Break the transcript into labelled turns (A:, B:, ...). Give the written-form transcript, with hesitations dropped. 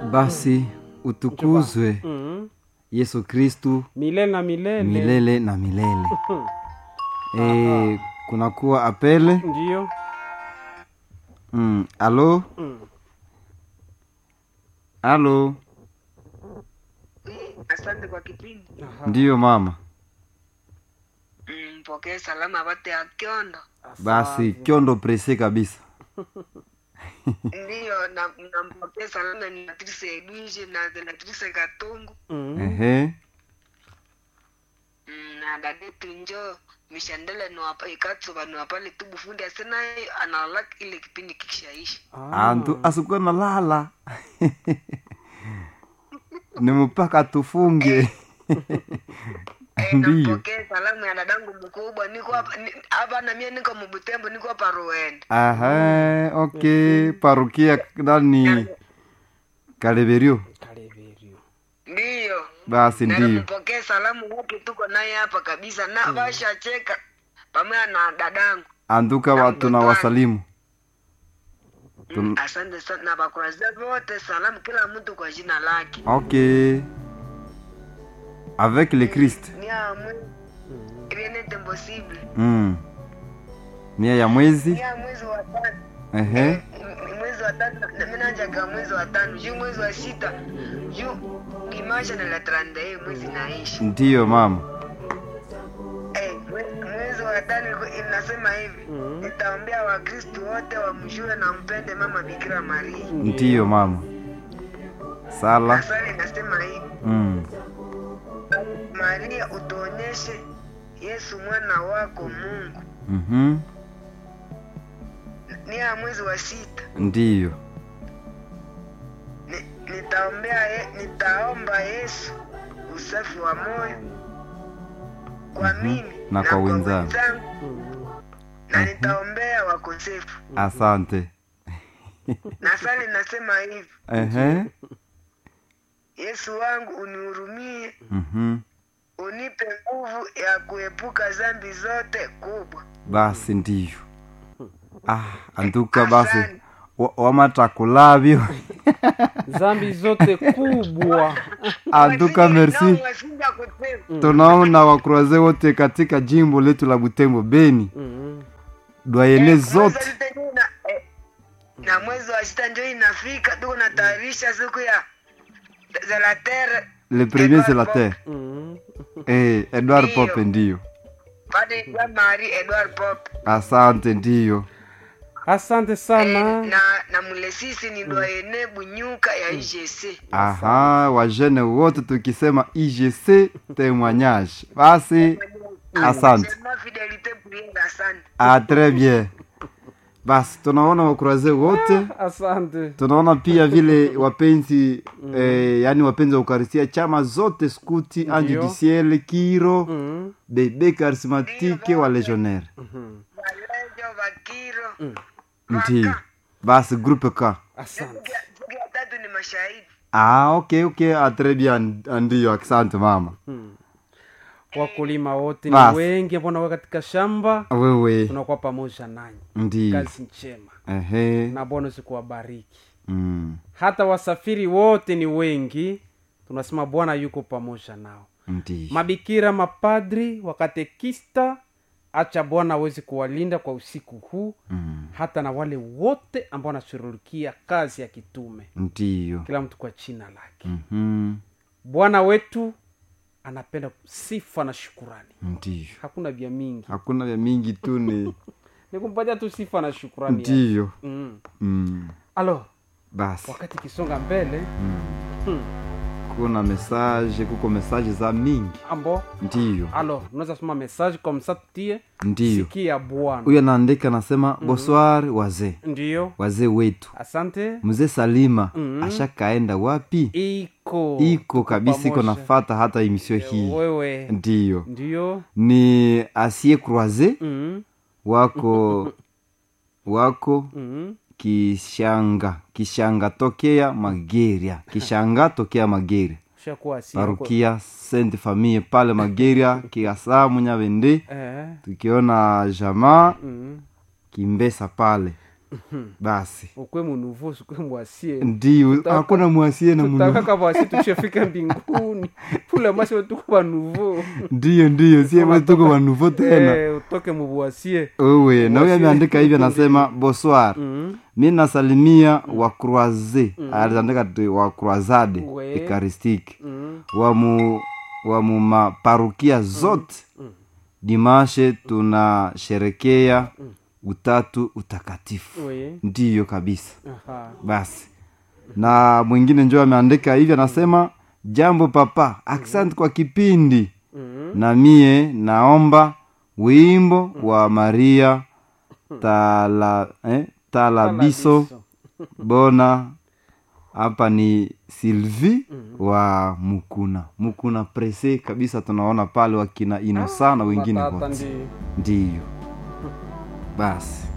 A: Basi utukuzwe Yesu Kristu
B: milele na milele.
A: Milele na milele. Kunakuwa apele.
B: Ndio.
A: Alo? Alo?
C: Asante kwa kipindi.
A: Ndio mama.
C: Pokea salama bate ya Kiondo.
A: Basi Kiondo prese kabisa.
C: Ndio na mpokea salama ni Latrice Edwige na Latrice Katungu. Na dadetu njo mishandele no hapa ikatso bano pale tu bufundi asena analak ile kipindi kikishaisha.
A: Antu asikuwa na lala. Ni mpaka tufunge.
C: Ndio. Napokea salamu ya dadangu mkubwa, niko hapa na mimi niko Mbutembo, niko hapa Ruenda.
A: Okay, parokia ndani Kaleverio.
C: Ndio.
A: Basi ndio.
C: Napokea salamu wote tuko naye hapa kabisa na basha cheka pamoja na dadangu.
A: Anduka watu na wasalimu.
C: Asante sana na bakuraza wote salamu kila mtu kwa jina lake.
A: Okay. Avec le Christ.
C: Rien n'est impossible.
A: Nia ya mwezi.
C: Nia mwezi wa 5. Mwezi wa 5 na mimi naanza mwezi wa 5, juu mwezi wa 6. Juu kimasha na la 31 mwezi naishi.
A: Ndio mama.
C: Mwezi wa 5 inasema hivi. Nitaombea Wakristo wote wamjue na mpende mama Bikira Maria.
A: Ndio mama. Sala.
C: Sala inasema hivi. Maria utuonyeshe Yesu mwana wako Mungu. Ni ya mwezi wa 6.
A: Ndiyo.
C: Nitaomba Yesu usafi wa moyo kwa mimi
A: na kwa wenzangu.
C: Na nitaombea wakosefu.
A: Asante.
C: Na sali nasema hivi. Yesu wangu unihurumie. Unipe nguvu ya kuepuka dhambi zote kubwa.
A: Basi ndiyo. Anduka basi wamatakulavyo.
B: Dhambi zote kubwa.
A: Anduka merci. Tunaona wakuraze wote katika jimbo letu la Butembo Beni. Doyene zote.
C: Na mwezi wa 6 ndio inafika, tuko na tayarisha siku ya la terre.
A: Le premier c'est la terre. Edward Pope ndio.
C: Padre Marie Edward Pope.
A: Asante ndio.
B: Asante sana.
C: Na mulesisi ni doyene bunyuka ya IGC.
A: Wajene wote tukisema IGC témoignage. Basi asante. Très bien. Basi tunaona wakuraze wote.
B: Asante.
A: Tunaona pia vile wapenzi yani wapenzi wa Eucharistia chama zote skuti Ange du Ciel Kiro bebe charismatique wa legionnaire. Ndio. Basi groupe K.
B: Asante.
C: Ni mashahidi.
A: Okay, très bien. Ndio, asante mama.
B: Wakulima wote ni wengi ambao katika shamba.
A: Wewe.
B: Tunakuwa pamoja nanyi.
A: Ndio.
B: Kazi njema.
A: Na
B: Bwana sikuwabariki. Hata wasafiri wote ni wengi. Tunasema Bwana yuko pamoja nao.
A: Ndio.
B: Mabikira, mapadri, wakatekista, acha Bwana aweze kuwalinda kwa usiku huu. Hata na wale wote ambao wanashughulikia kazi ya kitume.
A: Ndio.
B: Kila mtu kwa jina lake. Bwana wetu anapenda sifa na shukrani.
A: Ndio.
B: Hakuna vya mingi.
A: Hakuna vya mingi tu ni
B: nikumpatia tu sifa na shukrani.
A: Ndio.
B: Alo.
A: Basi.
B: Wakati kisonga mbele.
A: Kuna message, kuko message za mingi.
B: Ambo.
A: Ndio.
B: Alo, unaweza soma message kwa msatutie.
A: Ndio.
B: Sikia Bwana.
A: Huyo anaandika nasema bonsoir wazee.
B: Ndio.
A: Wazee wetu.
B: Asante.
A: Mzee Salima ashakaenda wapi? Iko kabisa, iko nafuata hata emission hii.
B: Wewe.
A: Ndio. Ni Asie Croise. Wako Kishanga tokea Mageria. Parukia Sainte Famille pale Mageria Kiasamu Nyabende. Tukiona jamaa Kimbesa pale. basi
B: ukwe munuvo ukwe mwasie
A: ndio hakuna mwasie na munuvo
B: tutaka basi tushafika mbinguni pula masho tuko banuvo
A: ndio sie tuko wanuvo tena
B: utoke mubwasie
A: wewe na huyo ameandika hivi anasema bonsoir mimi nasalimia wa croisé aliandika wa croisade eucharistique wa mu maparokia zote dimanche tunasherekea utatu utakatifu ndiyo kabisa. Basi na mwingine njoo ameandika hivi anasema jambo papa asante kwa kipindi na mie naomba wimbo wa Maria Talabiso bona hapa ni Sylvie wa Mukuna presse kabisa, tunaona pale wakina Inosa na wengine wote ndiyo. Basi